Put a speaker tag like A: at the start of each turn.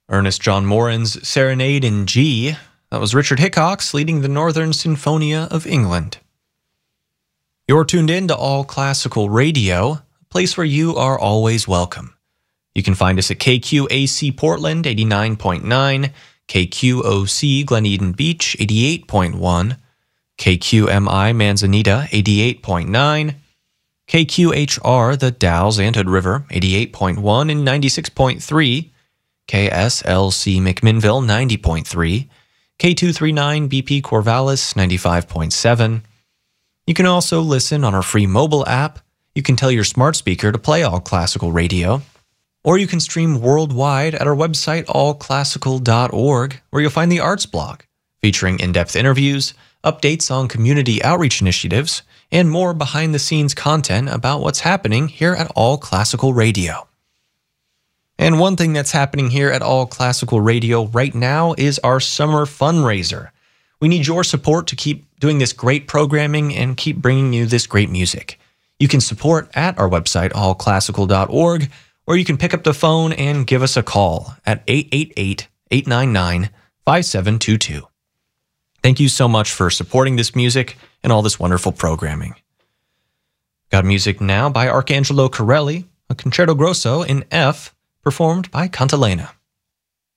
A: Ernest John Morin's Serenade in G. That was Richard Hickox leading the Northern Sinfonia of England. You're tuned in to All Classical Radio, a place where you are always welcome. You can find us at KQAC Portland 89.9, KQOC Glen Eden Beach 88.1, KQMI Manzanita 88.9, KQHR The Dalles Anthood River 88.1 and 96.3, KSLC McMinnville 90.3, K239 BP Corvallis 95.7. You can also listen on our free mobile app. You can tell your smart speaker to play All Classical Radio. Or you can stream worldwide at our website, allclassical.org, where you'll find the Arts blog, featuring in-depth interviews, updates on community outreach initiatives, and more behind-the-scenes content about what's happening here at All Classical Radio. And one thing that's happening here at All Classical Radio right now is our summer fundraiser. We need your support to keep doing this great programming and keep bringing you this great music. You can support at our website, allclassical.org, or you can pick up the phone and give us a call at 888-899-5722. Thank you so much for supporting this music and all this wonderful programming. Got music now by Arcangelo Corelli, a Concerto Grosso in F, performed by Cantilena.